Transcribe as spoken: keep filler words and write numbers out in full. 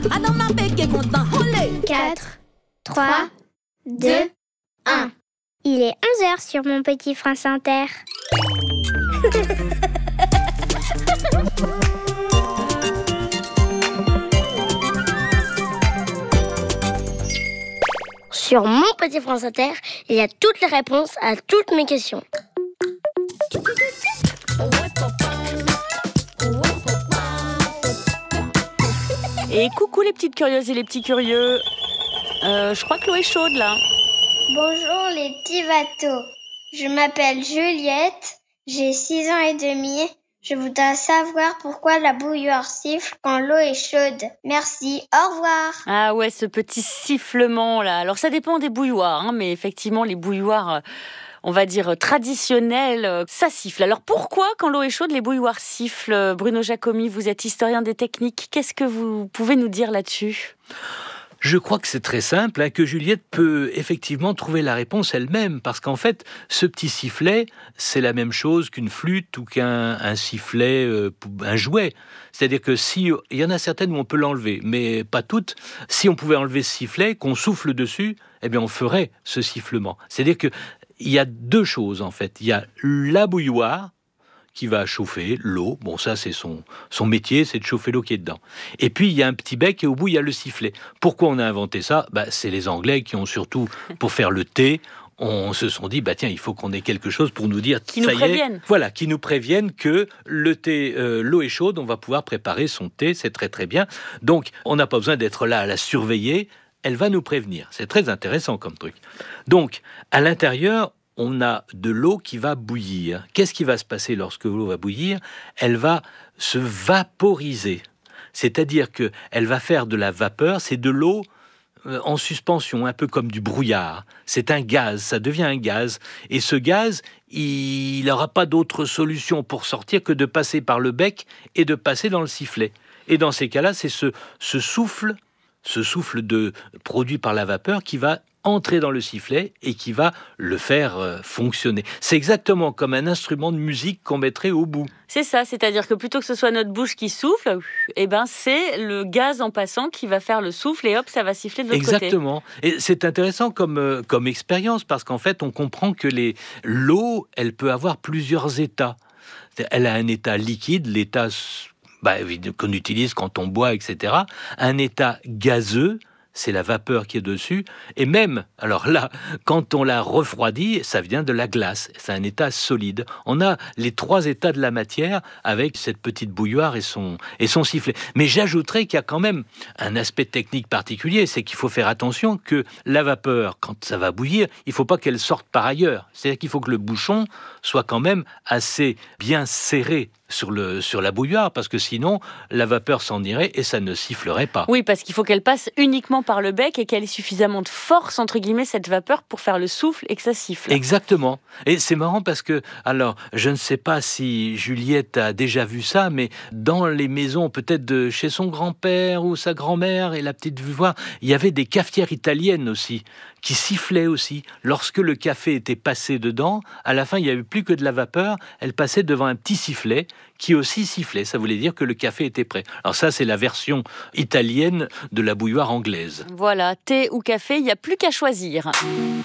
quatre, trois, deux, un. Il est onze heures sur mon petit France Inter. Sur mon petit France Inter, il y a toutes les réponses à toutes mes questions. Et coucou les petites curieuses et les petits curieux. Euh, je crois que l'eau est chaude là. Bonjour les petits bateaux. Je m'appelle Juliette, j'ai six ans et demi. Je voudrais savoir pourquoi la bouilloire siffle quand l'eau est chaude. Merci, au revoir. Ah ouais, ce petit sifflement là. Alors ça dépend des bouilloires, hein, mais effectivement les bouilloires, euh, on va dire traditionnelles, euh, ça siffle. Alors pourquoi quand l'eau est chaude, les bouilloires sifflent? Bruno Jacomy, vous êtes historien des techniques. Qu'est-ce que vous pouvez nous dire là-dessus? Je crois que c'est très simple, hein, que Juliette peut effectivement trouver la réponse elle-même, parce qu'en fait, ce petit sifflet, c'est la même chose qu'une flûte ou qu'un un sifflet, euh, un jouet. C'est-à-dire que si, il y en a certaines où on peut l'enlever, mais pas toutes. Si on pouvait enlever ce sifflet, qu'on souffle dessus, eh bien on ferait ce sifflement. C'est-à-dire que il y a deux choses en fait. Il y a la bouilloire qui va chauffer l'eau. Bon, ça, c'est son, son métier, c'est de chauffer l'eau qui est dedans. Et puis, il y a un petit bec et au bout, il y a le sifflet. Pourquoi on a inventé ça? Bah, c'est les Anglais qui ont surtout, pour faire le thé, on se sont dit, bah tiens, il faut qu'on ait quelque chose pour nous dire... Qui nous préviennent. Voilà, qui nous préviennent que le thé, euh, l'eau est chaude, on va pouvoir préparer son thé, c'est très très bien. Donc, on n'a pas besoin d'être là à la surveiller, elle va nous prévenir. C'est très intéressant comme truc. Donc, à l'intérieur, on a de l'eau qui va bouillir. Qu'est-ce qui va se passer lorsque l'eau va bouillir? Elle va se vaporiser. C'est-à-dire qu'elle va faire de la vapeur, c'est de l'eau en suspension, un peu comme du brouillard. C'est un gaz, ça devient un gaz. Et ce gaz, il n'aura pas d'autre solution pour sortir que de passer par le bec et de passer dans le sifflet. Et dans ces cas-là, c'est ce, ce souffle, ce souffle de, produit par la vapeur qui va entrer dans le sifflet et qui va le faire euh, fonctionner. C'est exactement comme un instrument de musique qu'on mettrait au bout. C'est ça, c'est-à-dire que plutôt que ce soit notre bouche qui souffle, eh ben c'est le gaz en passant qui va faire le souffle et hop, ça va siffler de l'autre côté. Exactement. Et c'est intéressant comme, euh, comme expérience parce qu'en fait, on comprend que les, l'eau, elle peut avoir plusieurs états. Elle a un état liquide, l'état bah, qu'on utilise quand on boit, et cetera. Un état gazeux, c'est la vapeur qui est dessus, et même, alors là, quand on la refroidit, ça vient de la glace, c'est un état solide. On a les trois états de la matière avec cette petite bouilloire et son, et son sifflet. Mais j'ajouterais qu'il y a quand même un aspect technique particulier, c'est qu'il faut faire attention que la vapeur, quand ça va bouillir, il ne faut pas qu'elle sorte par ailleurs. C'est-à-dire qu'il faut que le bouchon soit quand même assez bien serré sur, le, sur la bouilloire, parce que sinon, la vapeur s'en irait et ça ne sifflerait pas. Oui, parce qu'il faut qu'elle passe uniquement par le bec et qu'elle ait suffisamment de force, entre guillemets, cette vapeur, pour faire le souffle et que ça siffle. Exactement. Et c'est marrant parce que, alors, je ne sais pas si Juliette a déjà vu ça, mais dans les maisons, peut-être de chez son grand-père ou sa grand-mère, et la petite vue voir, il y avait des cafetières italiennes aussi, qui sifflaient aussi. Lorsque le café était passé dedans, à la fin, il n'y avait plus que de la vapeur, elle passait devant un petit sifflet qui aussi sifflait. Ça voulait dire que le café était prêt. Alors ça, c'est la version italienne de la bouilloire anglaise. Voilà, thé ou café, il n'y a plus qu'à choisir.